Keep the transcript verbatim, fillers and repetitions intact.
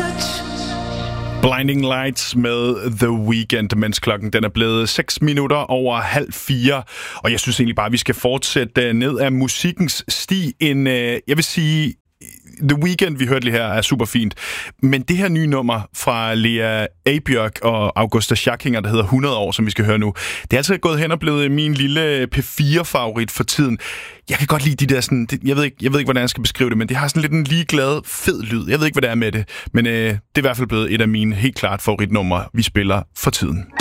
Blinding Lights med The Weeknd, mens klokken den er blevet seks minutter over halv fire. Og jeg synes egentlig bare, at vi skal fortsætte ned ad musikkens sti. En, jeg vil sige, The Weeknd, vi hørte lige her, er super fint. Men det her nye nummer fra Lea Abjørk og Augusta Schackinger, der hedder hundrede år, som vi skal høre nu, det er altså gået hen og blevet min lille P fire-favorit for tiden. Jeg kan godt lide de der sådan, jeg ved ikke, jeg ved ikke, hvordan jeg skal beskrive det, men det har sådan lidt en ligeglad, fed lyd. Jeg ved ikke, hvad det er med det, men øh, det er i hvert fald blevet et af mine helt klart favoritnumre, vi spiller for tiden.